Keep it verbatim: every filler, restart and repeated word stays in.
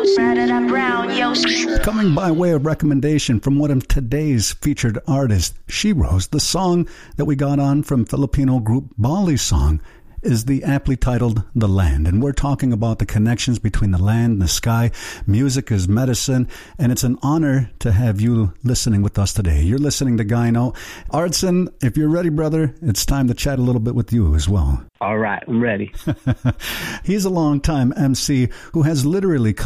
Coming by way of recommendation from one of today's featured artists, She Rose, the song that we got on from Filipino group Bali Song is the aptly titled The Land. And we're talking about the connections between the land and the sky. Music is medicine, and it's an honor to have you listening with us today. You're listening to Gyno. Artson, if you're ready, brother, it's time to chat a little bit with you as well. All right, I'm ready. He's a longtime M C who has literally